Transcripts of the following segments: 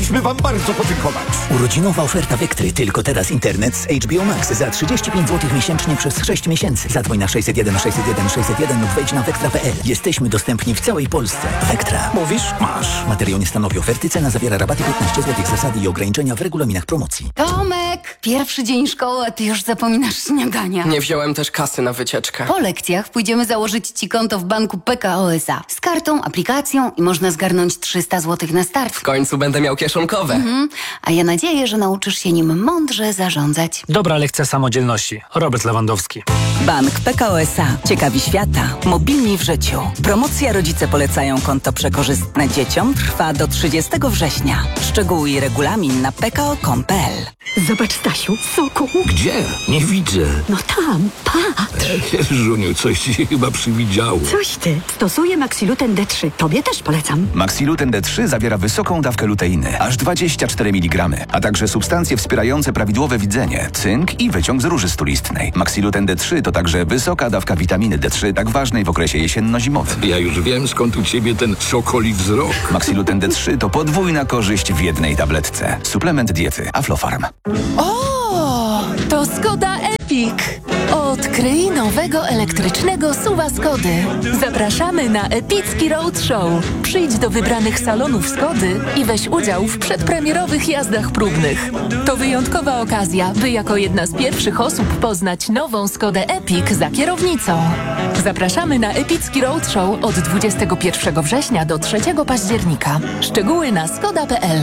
Chcieliśmy wam bardzo podziękować. Urodzinowa oferta Vectry. Tylko teraz internet z HBO Max za 35 zł miesięcznie przez 6 miesięcy. Zadzwoń na 601 601 601 lub wejdź na vectra.pl. Jesteśmy dostępni w całej Polsce. Vectra. Mówisz? Masz. Materiał nie stanowi oferty. Cena zawiera rabaty 15 zł. Zasady i ograniczenia w regulaminach promocji. Tomek! Pierwszy dzień szkoły, a ty już zapominasz śniadania. Nie wziąłem też kasy na wycieczkę. Po lekcjach pójdziemy założyć ci konto w banku PKO SA. Z kartą, aplikacją i można zgarnąć 300 zł na start. W końcu będę miał kieszonkowe. A ja nadzieję, że nauczysz się nim mądrze zarządzać. Dobra lekcja samodzielności. Robert Lewandowski. Bank PKO SA. Ciekawi świata. Mobilni w życiu. Promocja Rodzice polecają konto przekorzystne dzieciom trwa do 30 września. Szczegóły i regulamin na pko.com.pl. Zobacz, Stasiu, soku. Gdzie? Nie widzę. No tam, patrz. Żuniu, coś ci się chyba przywidziało. Coś ty. Stosuję Maxiluten D3. Tobie też polecam. Maxiluten D3 zawiera wysoką dawkę luteiny, aż 24 mg, a także substancje wspierające prawidłowe widzenie, cynk i wyciąg z róży stulistnej. Maxiluten D3 to także wysoka dawka witaminy D3, tak ważnej w okresie jesienno-zimowym. Ja już wiem, skąd u ciebie ten sokoli wzrok. Maxiluten D3 to podwójna korzyść w jednej tabletce. Suplement diety Aflofarm. O, to Skoda Epic. Odkryj nowego elektrycznego SUV-a Skody. Zapraszamy na epicki roadshow. Przyjdź do wybranych salonów Skody i weź udział w przedpremierowych jazdach próbnych. To wyjątkowa okazja, by jako jedna z pierwszych osób poznać nową Skodę Epic za kierownicą. Zapraszamy na epicki roadshow od 21 września do 3 października. Szczegóły na skoda.pl.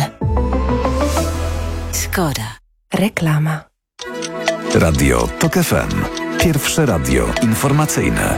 Skoda. Reklama. Radio TOK FM. Pierwsze radio informacyjne.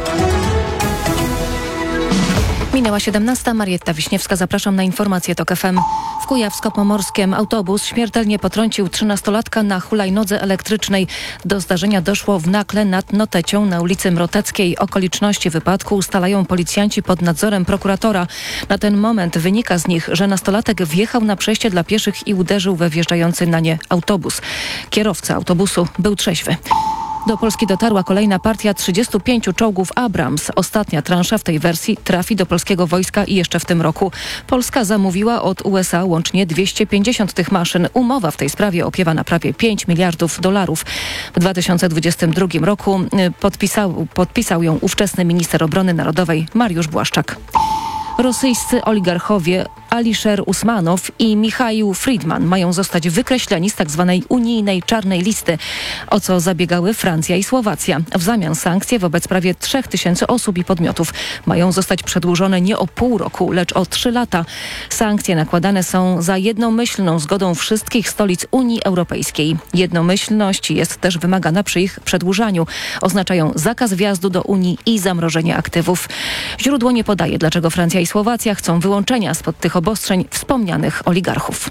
Minęła 17. Marietta Wiśniewska. Zapraszam na informacje TOK FM. W Kujawsko-Pomorskiem autobus śmiertelnie potrącił 13-latka na hulajnodze elektrycznej. Do zdarzenia doszło w Nakle nad Notecią na ulicy Mroteckiej. Okoliczności wypadku ustalają policjanci pod nadzorem prokuratora. Na ten moment wynika z nich, że nastolatek wjechał na przejście dla pieszych i uderzył we wjeżdżający na nie autobus. Kierowca autobusu był trzeźwy. Do Polski dotarła kolejna partia 35 czołgów Abrams. Ostatnia transza w tej wersji trafi do polskiego wojska i jeszcze w tym roku. Polska zamówiła od USA łącznie 250 tych maszyn. Umowa w tej sprawie opiewa na prawie $5 miliardów. W 2022 roku podpisał ją ówczesny minister obrony narodowej Mariusz Błaszczak. Rosyjscy oligarchowie Alisher Usmanow i Michaił Friedman mają zostać wykreśleni z tzw. unijnej czarnej listy, o co zabiegały Francja i Słowacja. W zamian sankcje wobec prawie 3000 osób i podmiotów mają zostać przedłużone nie o pół roku, lecz o 3 lata. Sankcje nakładane są za jednomyślną zgodą wszystkich stolic Unii Europejskiej. Jednomyślność jest też wymagana przy ich przedłużaniu. Oznaczają zakaz wjazdu do Unii i zamrożenie aktywów. Źródło nie podaje, dlaczego Francja i Słowacja chcą wyłączenia spod tych obostrzeń wspomnianych oligarchów.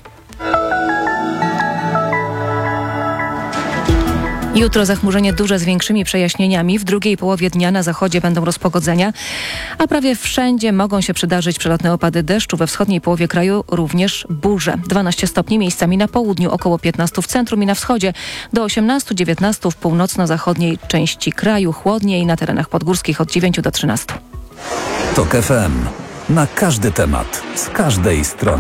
Jutro zachmurzenie duże z większymi przejaśnieniami. W drugiej połowie dnia na zachodzie będą rozpogodzenia, a prawie wszędzie mogą się przydarzyć przelotne opady deszczu. We wschodniej połowie kraju również burze. 12 stopni miejscami na południu, około 15 w centrum i na wschodzie, do 18-19 w północno-zachodniej części kraju, chłodniej na terenach podgórskich od 9 do 13. TOK FM. Na każdy temat, z każdej strony.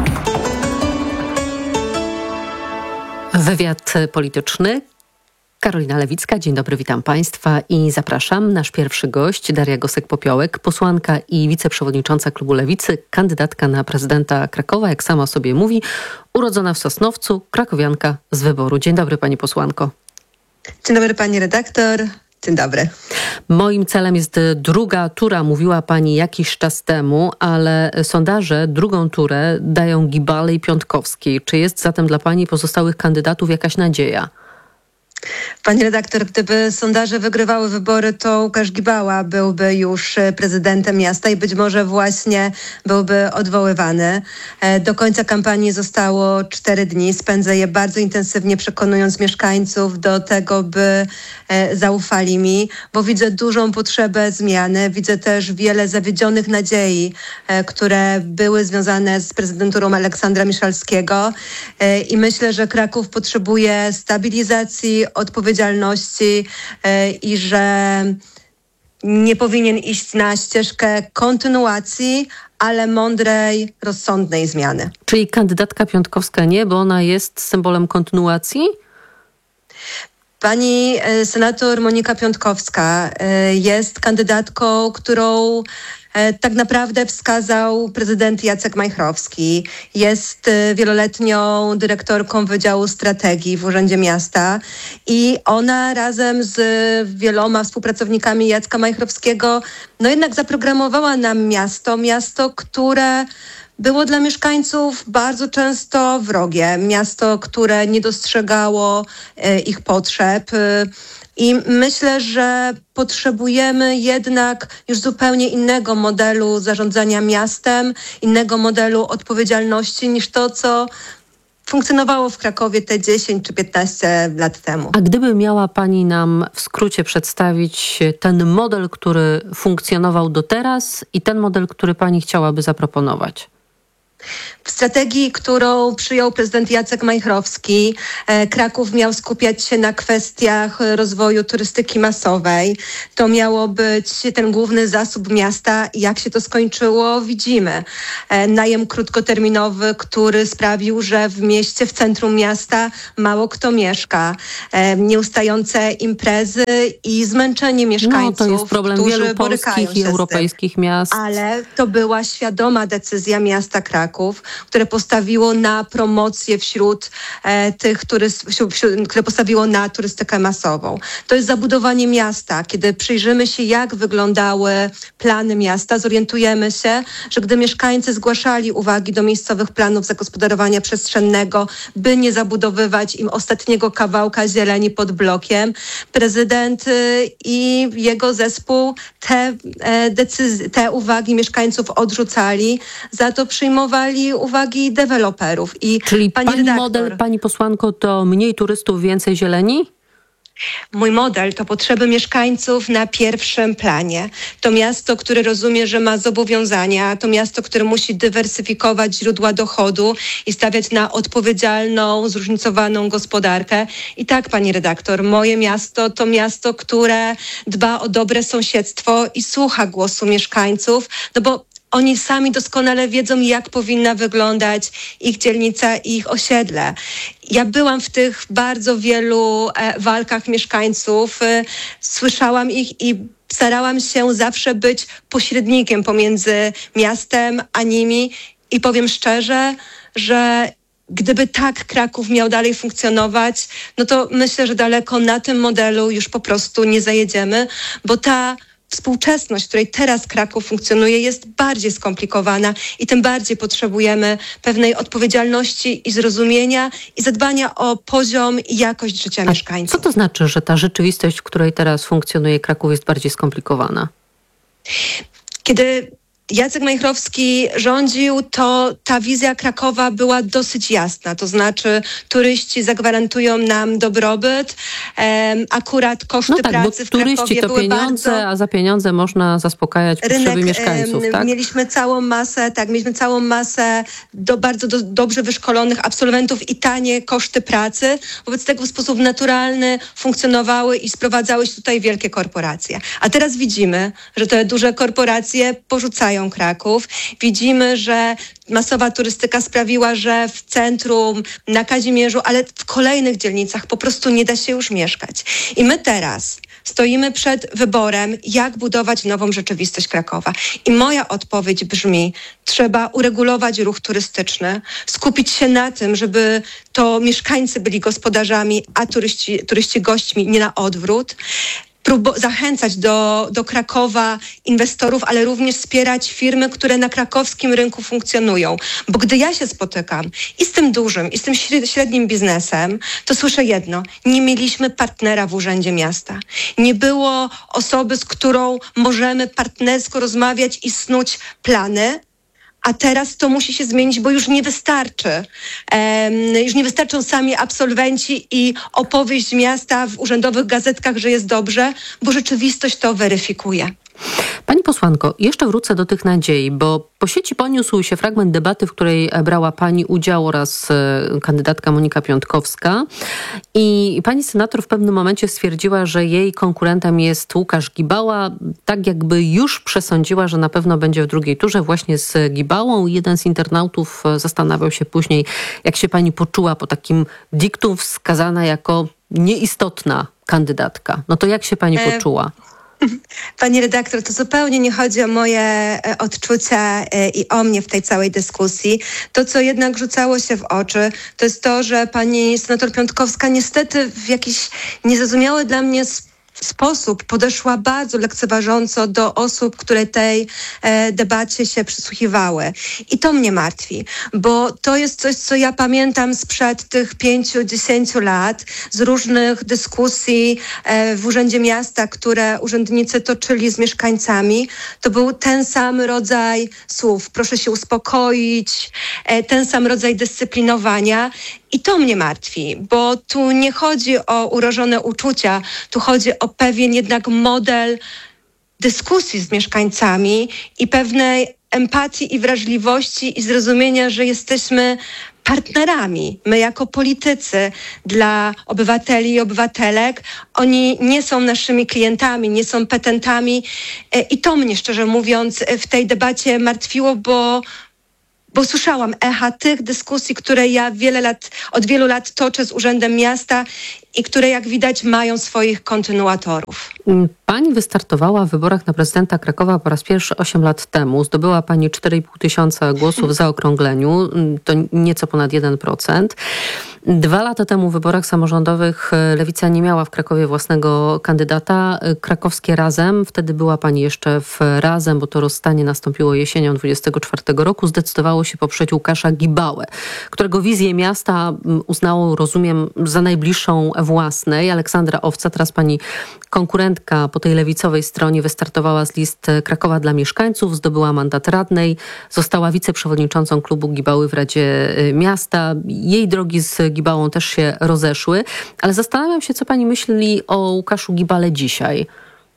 Wywiad polityczny. Karolina Lewicka, dzień dobry, witam Państwa i zapraszam. Nasz pierwszy gość, Daria Gosek-Popiołek, posłanka i wiceprzewodnicząca klubu Lewicy, kandydatka na prezydenta Krakowa, jak sama sobie mówi, urodzona w Sosnowcu, krakowianka z wyboru. Dzień dobry, pani posłanko. Dzień dobry, pani redaktor. Dzień dobry. Moim celem jest druga tura, mówiła pani jakiś czas temu, ale sondaże drugą turę dają Gibale i Piątkowskiej. Czy jest zatem dla pani pozostałych kandydatów jakaś nadzieja? Pani redaktor, gdyby sondaże wygrywały wybory, to Łukasz Gibała byłby już prezydentem miasta i być może właśnie byłby odwoływany. Do końca kampanii zostało 4 dni. Spędzę je bardzo intensywnie, przekonując mieszkańców do tego, by zaufali mi, bo widzę dużą potrzebę zmiany. Widzę też wiele zawiedzionych nadziei, które były związane z prezydenturą Aleksandra Miszalskiego i myślę, że Kraków potrzebuje stabilizacji, odpowiedzialności i że nie powinien iść na ścieżkę kontynuacji, ale mądrej, rozsądnej zmiany. Czyli kandydatka Piontkowska nie, bo ona jest symbolem kontynuacji? Pani senator Monika Piontkowska jest kandydatką, którą tak naprawdę wskazał prezydent Jacek Majchrowski. Jest wieloletnią dyrektorką Wydziału Strategii w Urzędzie Miasta i ona razem z wieloma współpracownikami Jacka Majchrowskiego jednak zaprogramowała nam miasto, które było dla mieszkańców bardzo często wrogie. Miasto, które nie dostrzegało ich potrzeb. I myślę, że potrzebujemy jednak już zupełnie innego modelu zarządzania miastem, innego modelu odpowiedzialności niż to, co funkcjonowało w Krakowie te 10 czy 15 lat temu. A gdyby miała pani nam w skrócie przedstawić ten model, który funkcjonował do teraz i ten model, który pani chciałaby zaproponować? W strategii, którą przyjął prezydent Jacek Majchrowski, Kraków miał skupiać się na kwestiach rozwoju turystyki masowej. To miało być ten główny zasób miasta. Jak się to skończyło, widzimy. Najem krótkoterminowy, który sprawił, że w mieście, w centrum miasta mało kto mieszka. Nieustające imprezy i zmęczenie mieszkańców, to jest problem wielu polskich i europejskich miast. Ale to była świadoma decyzja miasta Kraków, które postawiło na promocję wśród tych które postawiło na turystykę masową. To jest zabudowanie miasta. Kiedy przyjrzymy się, jak wyglądały plany miasta, zorientujemy się, że gdy mieszkańcy zgłaszali uwagi do miejscowych planów zagospodarowania przestrzennego, by nie zabudowywać im ostatniego kawałka zieleni pod blokiem, prezydent i jego zespół te uwagi mieszkańców odrzucali, za to przyjmowali uwagi deweloperów. Czyli model, pani posłanko, to mniej turystów, więcej zieleni? Mój model to potrzeby mieszkańców na pierwszym planie. To miasto, które rozumie, że ma zobowiązania, to miasto, które musi dywersyfikować źródła dochodu i stawiać na odpowiedzialną, zróżnicowaną gospodarkę. I tak, pani redaktor, moje miasto to miasto, które dba o dobre sąsiedztwo i słucha głosu mieszkańców, bo oni sami doskonale wiedzą, jak powinna wyglądać ich dzielnica i ich osiedle. Ja byłam w tych bardzo wielu walkach mieszkańców, słyszałam ich i starałam się zawsze być pośrednikiem pomiędzy miastem a nimi i powiem szczerze, że gdyby tak Kraków miał dalej funkcjonować, to myślę, że daleko na tym modelu już po prostu nie zajedziemy, bo ta współczesność, w której teraz Kraków funkcjonuje, jest bardziej skomplikowana i tym bardziej potrzebujemy pewnej odpowiedzialności i zrozumienia i zadbania o poziom i jakość życia mieszkańców. Co to znaczy, że ta rzeczywistość, w której teraz funkcjonuje Kraków, jest bardziej skomplikowana? Kiedy Jacek Majchrowski rządził, to ta wizja Krakowa była dosyć jasna. To znaczy turyści zagwarantują nam dobrobyt. Akurat koszty pracy w Krakowie turyści to były pieniądze, bardzo... a za pieniądze można zaspokajać potrzeby mieszkańców, tak? Mieliśmy całą masę bardzo dobrze wyszkolonych absolwentów i tanie koszty pracy. Wobec tego w sposób naturalny funkcjonowały i sprowadzały się tutaj wielkie korporacje. A teraz widzimy, że te duże korporacje porzucają Kraków. Widzimy, że masowa turystyka sprawiła, że w centrum, na Kazimierzu, ale w kolejnych dzielnicach po prostu nie da się już mieszkać. I my teraz stoimy przed wyborem, jak budować nową rzeczywistość Krakowa. I moja odpowiedź brzmi, trzeba uregulować ruch turystyczny, skupić się na tym, żeby to mieszkańcy byli gospodarzami, a turyści gośćmi, nie na odwrót. Zachęcać do Krakowa inwestorów, ale również wspierać firmy, które na krakowskim rynku funkcjonują. Bo gdy ja się spotykam i z tym dużym, i z tym średnim biznesem, to słyszę jedno. Nie mieliśmy partnera w Urzędzie Miasta. Nie było osoby, z którą możemy partnersko rozmawiać i snuć plany. A teraz to musi się zmienić, bo już nie wystarczy. Już nie wystarczą sami absolwenci i opowieść miasta w urzędowych gazetkach, że jest dobrze, bo rzeczywistość to weryfikuje. Pani posłanko, jeszcze wrócę do tych nadziei, bo po sieci poniósł się fragment debaty, w której brała pani udział oraz kandydatka Monika Piątkowska i pani senator w pewnym momencie stwierdziła, że jej konkurentem jest Łukasz Gibała, tak jakby już przesądziła, że na pewno będzie w drugiej turze właśnie z Gibałą. Jeden z internautów zastanawiał się później, jak się pani poczuła po takim diktum, wskazana jako nieistotna kandydatka. No to jak się pani poczuła? Pani redaktor, to zupełnie nie chodzi o moje odczucia i o mnie w tej całej dyskusji. To, co jednak rzucało się w oczy, to jest to, że pani senator Piątkowska niestety w jakiś niezrozumiały dla mnie sposób podeszła bardzo lekceważąco do osób, które tej debacie się przysłuchiwały. I to mnie martwi, bo to jest coś, co ja pamiętam sprzed tych 5-10 lat z różnych dyskusji w Urzędzie Miasta, które urzędnicy toczyli z mieszkańcami. To był ten sam rodzaj słów. Proszę się uspokoić, ten sam rodzaj dyscyplinowania. I to mnie martwi, bo tu nie chodzi o urożone uczucia, tu chodzi o pewien jednak model dyskusji z mieszkańcami i pewnej empatii i wrażliwości i zrozumienia, że jesteśmy partnerami. My jako politycy dla obywateli i obywatelek, oni nie są naszymi klientami, nie są petentami i to mnie szczerze mówiąc w tej debacie martwiło, bo słyszałam echa tych dyskusji, które ja od wielu lat toczę z Urzędem Miasta i które, jak widać, mają swoich kontynuatorów. Pani wystartowała w wyborach na prezydenta Krakowa po raz pierwszy 8 lat temu. Zdobyła pani 4,5 tysiąca głosów w zaokrągleniu. To nieco ponad 1%. 2 lata temu w wyborach samorządowych Lewica nie miała w Krakowie własnego kandydata. Krakowskie Razem, wtedy była pani jeszcze w Razem, bo to rozstanie nastąpiło jesienią 2024 roku, zdecydowało się poprzeć Łukasza Gibałę, którego wizję miasta uznało, rozumiem, za najbliższą własnej. Aleksandra Owca, teraz pani konkurentka po tej lewicowej stronie, wystartowała z list Krakowa dla Mieszkańców, zdobyła mandat radnej, została wiceprzewodniczącą klubu Gibały w Radzie Miasta. Jej drogi z Gibałą też się rozeszły, ale zastanawiam się, co pani myśli o Łukaszu Gibale dzisiaj.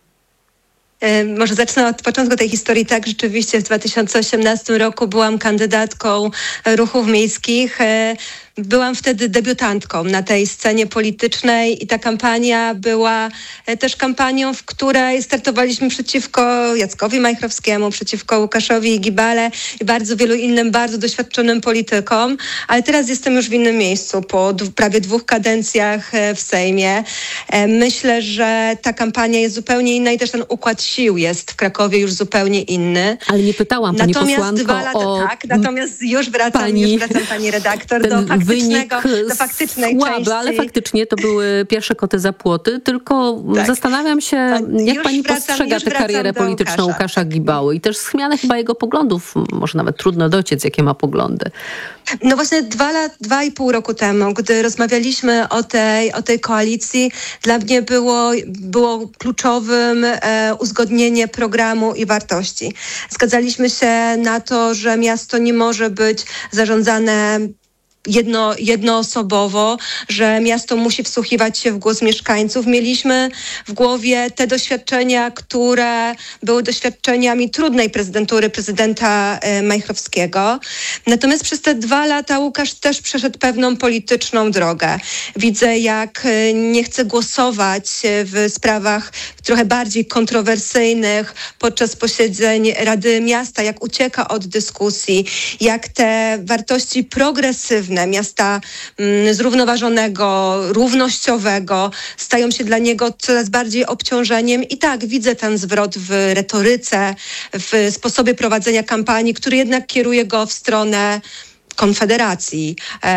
Może zacznę od początku tej historii. Tak, rzeczywiście w 2018 roku byłam kandydatką ruchów miejskich. Byłam wtedy debiutantką na tej scenie politycznej i ta kampania była też kampanią, w której startowaliśmy przeciwko Jackowi Majchrowskiemu, przeciwko Łukaszowi Gibale i bardzo wielu innym bardzo doświadczonym politykom. Ale teraz jestem już w innym miejscu, po prawie 2 kadencjach w Sejmie. Myślę, że ta kampania jest zupełnie inna i też ten układ sił jest w Krakowie już zupełnie inny. Ale nie pytałam pani posłanko 2 lata, tak, natomiast już wracam pani redaktor do faktycznej słaby, części. Ale faktycznie to były pierwsze koty za płoty, tylko zastanawiam się, jak pani postrzega tę karierę polityczną Łukasza Gibały i też zmianę chyba jego poglądów, może nawet trudno dociec, jakie ma poglądy. No właśnie 2,5 roku temu, gdy rozmawialiśmy o tej koalicji, dla mnie było kluczowym uzgodnienie programu i wartości. Zgadzaliśmy się na to, że miasto nie może być zarządzane jednoosobowo, że miasto musi wsłuchiwać się w głos mieszkańców. Mieliśmy w głowie te doświadczenia, które były doświadczeniami trudnej prezydentury prezydenta Majchrowskiego. Natomiast przez te 2 lata Łukasz też przeszedł pewną polityczną drogę. Widzę, jak nie chce głosować w sprawach trochę bardziej kontrowersyjnych podczas posiedzeń Rady Miasta, jak ucieka od dyskusji, jak te wartości progresywne miasta zrównoważonego, równościowego stają się dla niego coraz bardziej obciążeniem. I tak, widzę ten zwrot w retoryce, w sposobie prowadzenia kampanii, który jednak kieruje go w stronę Konfederacji.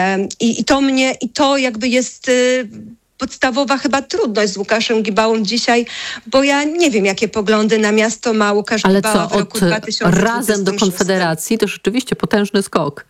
I to jakby jest podstawowa chyba trudność z Łukaszem Gibałą dzisiaj, bo ja nie wiem, jakie poglądy na miasto ma Łukasz Gibała w roku 2026. Razem do Konfederacji to rzeczywiście potężny skok.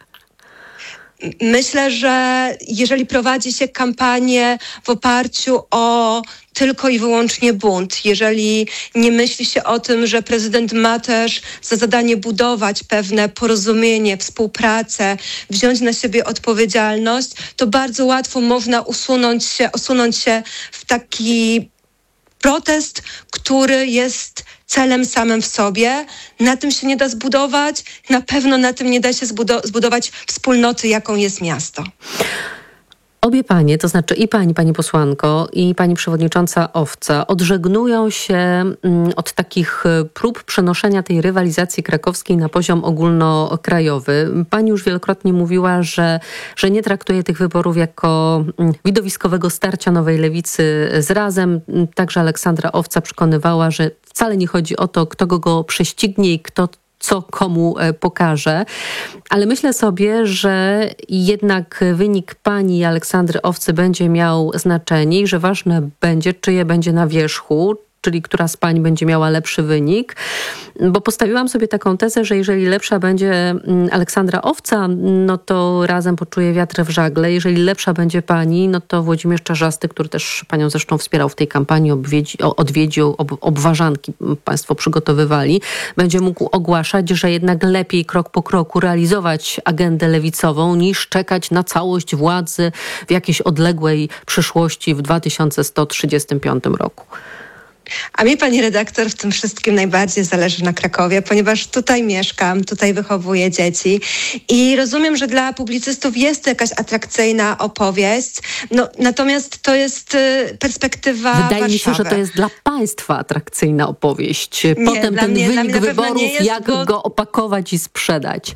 Myślę, że jeżeli prowadzi się kampanię w oparciu o tylko i wyłącznie bunt, jeżeli nie myśli się o tym, że prezydent ma też za zadanie budować pewne porozumienie, współpracę, wziąć na siebie odpowiedzialność, to bardzo łatwo można osunąć się w taki protest, który jest celem samym w sobie. Na tym się nie da zbudować. Na pewno na tym nie da się zbudować wspólnoty, jaką jest miasto. Obie panie, to znaczy i pani posłanko, i pani przewodnicząca Owca, odżegnują się od takich prób przenoszenia tej rywalizacji krakowskiej na poziom ogólnokrajowy. Pani już wielokrotnie mówiła, że nie traktuje tych wyborów jako widowiskowego starcia Nowej Lewicy z Razem. Także Aleksandra Owca przekonywała, że wcale nie chodzi o to, kto go prześcignie i kto co komu pokaże. Ale myślę sobie, że jednak wynik pani Aleksandry Owcy będzie miał znaczenie i że ważne będzie, czyje będzie na wierzchu, czyli która z pań będzie miała lepszy wynik, bo postawiłam sobie taką tezę, że jeżeli lepsza będzie Aleksandra Owca, no to Razem poczuje wiatr w żagle. Jeżeli lepsza będzie pani, no to Włodzimierz Czarzasty, który też panią zresztą wspierał w tej kampanii, odwiedził obważanki państwo przygotowywali, będzie mógł ogłaszać, że jednak lepiej krok po kroku realizować agendę lewicową, niż czekać na całość władzy w jakiejś odległej przyszłości w 2135 roku. A mi, pani redaktor, w tym wszystkim najbardziej zależy na Krakowie, ponieważ tutaj mieszkam, tutaj wychowuję dzieci i rozumiem, że dla publicystów jest to jakaś atrakcyjna opowieść, natomiast to jest perspektywa Wydaje mi się, Warszawy. że to jest dla państwa atrakcyjna opowieść. Potem dla ten mnie wynik wyborów, jest, jak go opakować i sprzedać.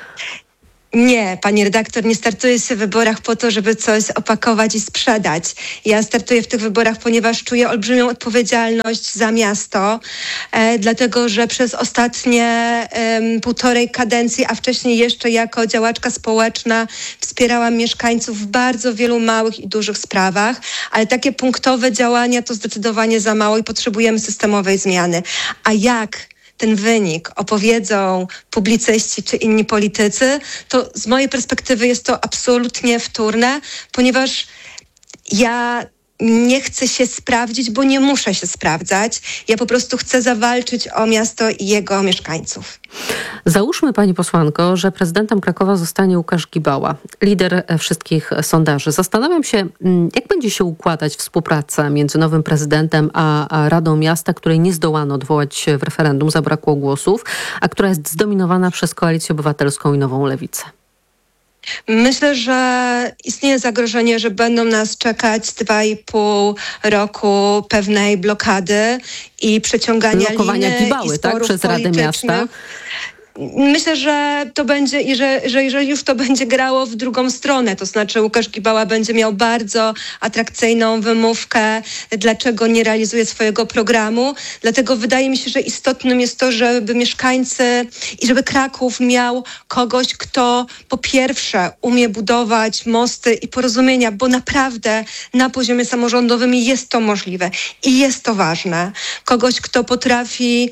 Nie, pani redaktor, nie startuję się w wyborach po to, żeby coś opakować i sprzedać. Ja startuję w tych wyborach, ponieważ czuję olbrzymią odpowiedzialność za miasto, dlatego że przez ostatnie półtorej kadencji, a wcześniej jeszcze jako działaczka społeczna wspierałam mieszkańców w bardzo wielu małych i dużych sprawach, ale takie punktowe działania to zdecydowanie za mało i potrzebujemy systemowej zmiany. A jak ten wynik opowiedzą publicyści czy inni politycy, to z mojej perspektywy jest to absolutnie wtórne, ponieważ ja nie chcę się sprawdzić, bo nie muszę się sprawdzać. Ja po prostu chcę zawalczyć o miasto i jego mieszkańców. Załóżmy, pani posłanko, że prezydentem Krakowa zostanie Łukasz Gibała, lider wszystkich sondaży. Zastanawiam się, jak będzie się układać współpraca między nowym prezydentem a Radą Miasta, której nie zdołano odwołać w referendum, zabrakło głosów, a która jest zdominowana przez Koalicję Obywatelską i Nową Lewicę. Myślę, że istnieje zagrożenie, że będą nas czekać 2,5 roku pewnej blokady i przeciągania blokowania liny Gibały, i sporów tak, przez Radę Miasta. Myślę, że to będzie i że jeżeli już to będzie grało w drugą stronę, to znaczy Łukasz Gibała będzie miał bardzo atrakcyjną wymówkę, dlaczego nie realizuje swojego programu. Dlatego wydaje mi się, że istotnym jest to, żeby mieszkańcy i żeby Kraków miał kogoś, kto po pierwsze umie budować mosty i porozumienia, bo naprawdę na poziomie samorządowym jest to możliwe i jest to ważne. Kogoś, kto potrafi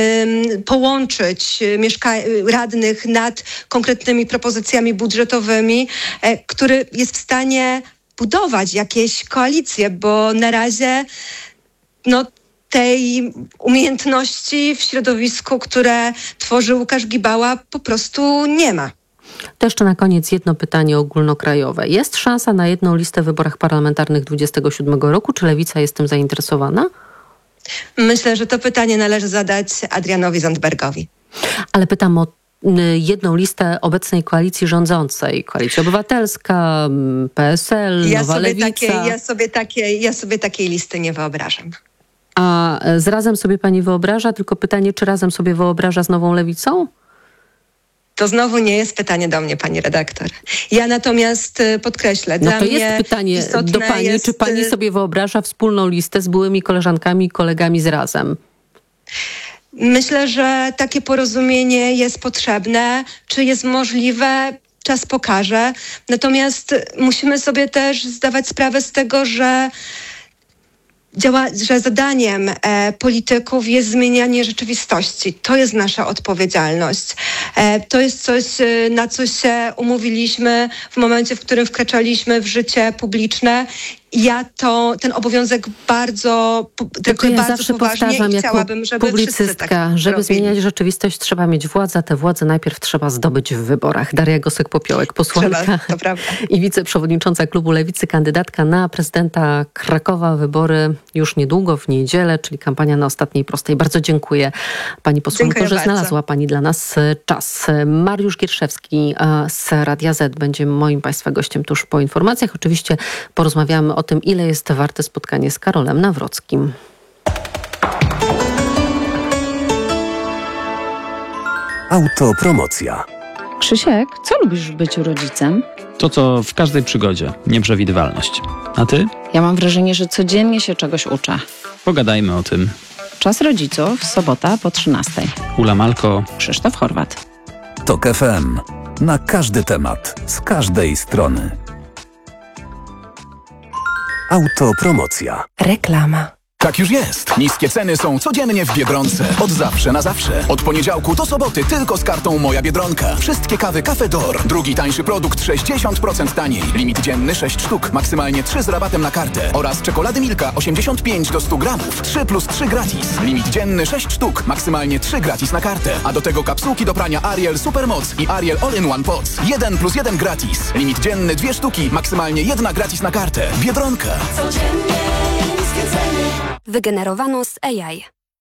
połączyć radnych nad konkretnymi propozycjami budżetowymi, który jest w stanie budować jakieś koalicje, bo na razie tej umiejętności w środowisku, które tworzy Łukasz Gibała, po prostu nie ma. To jeszcze na koniec jedno pytanie ogólnokrajowe. Jest szansa na jedną listę w wyborach parlamentarnych 27 roku? Czy Lewica jest tym zainteresowana? Myślę, że to pytanie należy zadać Adrianowi Zandbergowi. Ale pytam o jedną listę obecnej koalicji rządzącej. Koalicja Obywatelska, PSL, Nowa Lewica. Ja sobie takiej listy nie wyobrażam. A z Razem sobie pani wyobraża? Tylko pytanie, czy Razem sobie wyobraża z Nową Lewicą? To znowu nie jest pytanie do mnie, pani redaktor. Ja natomiast podkreślę, dla mnie jest pytanie do pani, czy pani sobie wyobraża wspólną listę z byłymi koleżankami i kolegami z Razem? Myślę, że takie porozumienie jest potrzebne. Czy jest możliwe? Czas pokaże. Natomiast musimy sobie też zdawać sprawę z tego, że zadaniem polityków jest zmienianie rzeczywistości. To jest nasza odpowiedzialność. To jest coś, na co się umówiliśmy w momencie, w którym wkraczaliśmy w życie publiczne ja ten obowiązek bardzo traktuję ja bardzo zawsze poważnie powtarzam, i chciałabym, żeby publicystka, tak żeby robili. zmieniać rzeczywistość, trzeba mieć władzę. Tę władzę najpierw trzeba zdobyć w wyborach. Daria Gosek-Popiołek, posłanka to prawda. i wiceprzewodnicząca klubu Lewicy, kandydatka na prezydenta Krakowa. Wybory już niedługo, w niedzielę, czyli kampania na ostatniej prostej. Bardzo dziękuję pani posłanko, Dziękuję że bardzo. znalazła pani dla nas czas. Mariusz Gierszewski z Radia Z będzie moim państwa gościem tuż po informacjach. Oczywiście porozmawiamy o tym, ile jest warte spotkanie z Karolem Nawrockim. Autopromocja. Krzysiek, co lubisz w byciu rodzicem? To co w każdej przygodzie, nieprzewidywalność. A ty? Ja mam wrażenie, że codziennie się czegoś uczę. Pogadajmy o tym. Czas rodziców, sobota po 13:00. Ula Malko, Krzysztof Horwat. TOK FM. Na każdy temat, z każdej strony. Autopromocja. Reklama. Tak już jest. Niskie ceny są codziennie w Biedronce. Od zawsze na zawsze. Od poniedziałku do soboty tylko z kartą Moja Biedronka. Wszystkie kawy Cafe D'Or. Drugi tańszy produkt 60% taniej. Limit dzienny 6 sztuk. Maksymalnie 3 z rabatem na kartę. Oraz czekolady Milka 85 do 100 gramów. 3 plus 3 gratis. Limit dzienny 6 sztuk. Maksymalnie 3 gratis na kartę. A do tego kapsułki do prania Ariel Supermoc i Ariel All-in-One Pots. 1 plus 1 gratis. Limit dzienny 2 sztuki. Maksymalnie 1 gratis na kartę. Biedronka. Wygenerowano z AI.